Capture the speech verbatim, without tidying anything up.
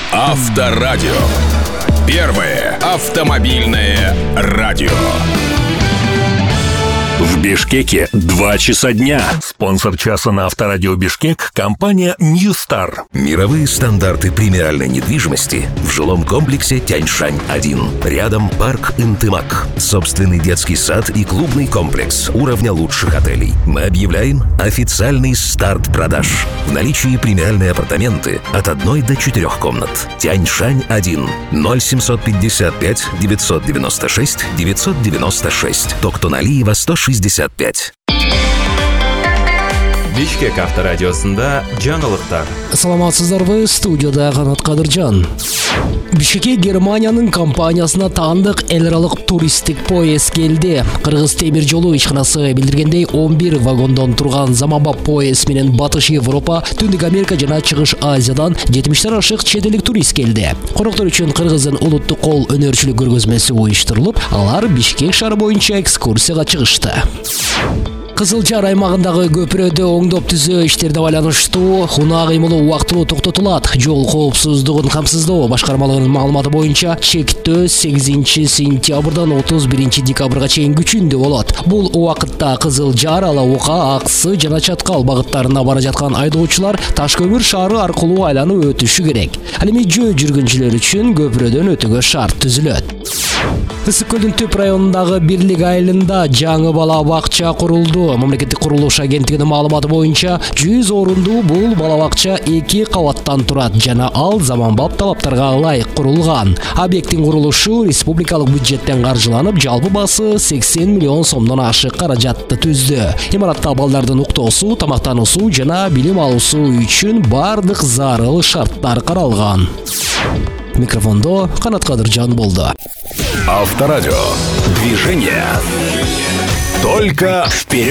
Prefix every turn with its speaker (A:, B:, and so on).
A: Авторадио. Первое автомобильное радио. В Бишкеке два часа дня.
B: Спонсор часа на Авторадио Бишкек — компания Ньюстар.
C: Мировые стандарты премиальной недвижимости в жилом комплексе Тяньшань один. Рядом парк Интымак. Собственный детский сад и клубный комплекс уровня лучших отелей. Мы объявляем официальный старт продаж. В наличии премиальные апартаменты от одной до четырех комнат. Тяньшань один. ноль семьсот пятьдесят пять девятьсот девяносто шесть девятьсот девяносто шесть. Токтоналиева сто шестьдесят пять.
D: Бишкек авторадиосында жаңылыктар.
E: Саламатсыздарбы, студияда Канат Кадыржан. Бишкекке Германиянын компаниясына таандык эл аралык туристтик поезд келди. Кыргыз темир жолу ишканасы билдиргендей, он бир вагондон турган заманбап поезд менен Батыш Европа, Түндүк Америка жана Чыгыш Азиядан жетимиштен ашык чет элдик турист келди. Коноктор үчүн Кыргыздын улуттук кол өнөрчүлүк көргөзмөсү уюштурулуп, алар Бишкек шаары боюнча экскурсияга чыгышты. Кызыл Жар аймагындагы көпүрөдө оңдоп түзөө иштерине байланыштуу унаа кыймылы убактылуу токтотулат. Жол коопсуздугун камсыздоо башкармалыгынын маалыматы боюнча чектөө сегизинчи сентябрдан отуз биринчи декабрга чейин күчүндө болот. Бул убакытта Кызыл Жар, Ала Ока, Аксы жана Чаткал багыттарына бара жаткан айдоочулар Таш көмүр шаары аркылуу айланып өтүшү керек. Ал эми жөө жүргүнчүлөр үчүн көпүрөдөн өтүүгө шарт түзүлөт. Ысык көлдүн түп районундагы Бирлик айылында жаңы бала бакча курулду. Мамлекеттик курулуш агенттигинин маалыматы боюнча жүз орундуу бул бала бакча эки кабаттан турат жана ал заманбап талаптарга ылайык курулган. Объекттин курулушу республикалык бюджеттен каржыланып, жалпы басы сексен миллион сомдон ашык каражатты түздү. Имаратта балдардын уктоосу, тамактануусу жана билим алуусу үчүн бардык зарыл шарттар каралган. Микрофондо Канат Кадыржан болду.
A: Авторадио. Движение. Только вперед.